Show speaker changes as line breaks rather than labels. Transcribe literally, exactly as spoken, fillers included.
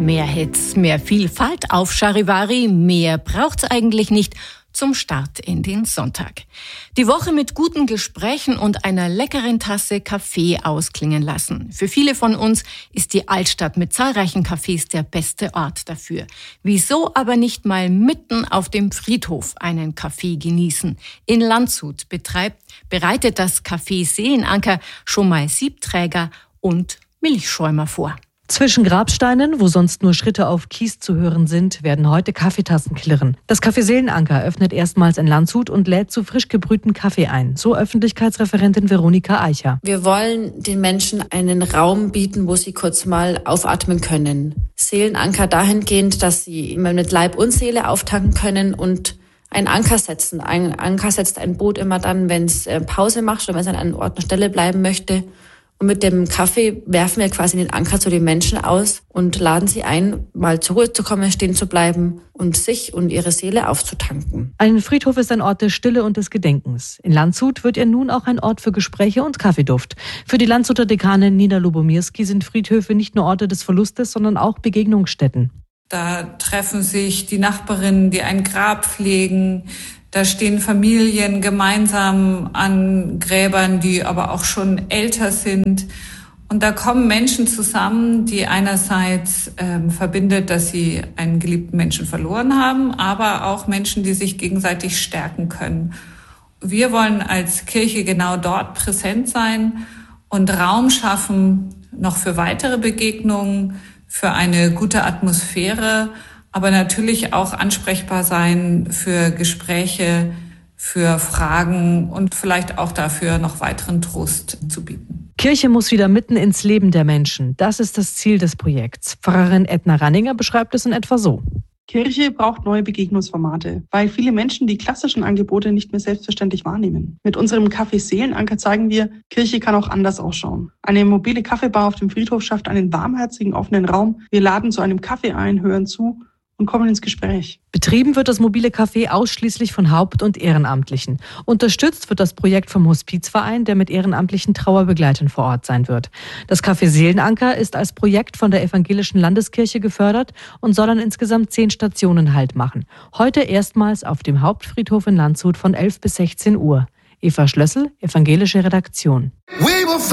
Mehr Hits, mehr Vielfalt auf Charivari, mehr braucht's eigentlich nicht zum Start in den Sonntag. Die Woche mit guten Gesprächen und einer leckeren Tasse Kaffee ausklingen lassen. Für viele von uns ist die Altstadt mit zahlreichen Cafés der beste Ort dafür. Wieso aber nicht mal mitten auf dem Friedhof einen Kaffee genießen? In Landshut betreibt, bereitet das Café Seelenanker schon mal Siebträger und Milchschäumer vor.
Zwischen Grabsteinen, wo sonst nur Schritte auf Kies zu hören sind, werden heute Kaffeetassen klirren. Das Café Seelenanker öffnet erstmals in Landshut und lädt zu frisch gebrühtem Kaffee ein. So Öffentlichkeitsreferentin Veronika Eicher.
Wir wollen den Menschen einen Raum bieten, wo sie kurz mal aufatmen können. Seelenanker dahingehend, dass sie immer mit Leib und Seele auftanken können und einen Anker setzen. Ein Anker setzt ein Boot immer dann, wenn es Pause macht oder wenn es an einer Ort und Stelle bleiben möchte. Und mit dem Kaffee werfen wir quasi den Anker zu den Menschen aus und laden sie ein, mal zur Ruhe zu kommen, stehen zu bleiben und sich und ihre Seele aufzutanken.
Ein Friedhof ist ein Ort der Stille und des Gedenkens. In Landshut wird er nun auch ein Ort für Gespräche und Kaffeeduft. Für die Landshuter Dekanin Nina Lubomirski sind Friedhöfe nicht nur Orte des Verlustes, sondern auch Begegnungsstätten.
Da treffen sich die Nachbarinnen, die ein Grab pflegen. Da stehen Familien gemeinsam an Gräbern, die aber auch schon älter sind. Und da kommen Menschen zusammen, die einerseits ähm, verbindet, dass sie einen geliebten Menschen verloren haben, aber auch Menschen, die sich gegenseitig stärken können. Wir wollen als Kirche genau dort präsent sein und Raum schaffen, noch für weitere Begegnungen, für eine gute Atmosphäre, aber natürlich auch ansprechbar sein für Gespräche, für Fragen und vielleicht auch dafür noch weiteren Trost zu bieten.
Kirche muss wieder mitten ins Leben der Menschen. Das ist das Ziel des Projekts. Pfarrerin Edna Ranninger beschreibt es in etwa so.
Kirche braucht neue Begegnungsformate, weil viele Menschen die klassischen Angebote nicht mehr selbstverständlich wahrnehmen. Mit unserem Café Seelenanker zeigen wir, Kirche kann auch anders ausschauen. Eine mobile Kaffeebar auf dem Friedhof schafft einen warmherzigen, offenen Raum. Wir laden zu einem Kaffee ein, hören zu und kommen ins Gespräch.
Betrieben wird das mobile Café ausschließlich von Haupt- und Ehrenamtlichen. Unterstützt wird das Projekt vom Hospizverein, der mit ehrenamtlichen Trauerbegleitern vor Ort sein wird. Das Café Seelenanker ist als Projekt von der Evangelischen Landeskirche gefördert und soll an insgesamt zehn Stationen Halt machen. Heute erstmals auf dem Hauptfriedhof in Landshut von elf bis sechzehn Uhr. Eva Schlössel, evangelische Redaktion.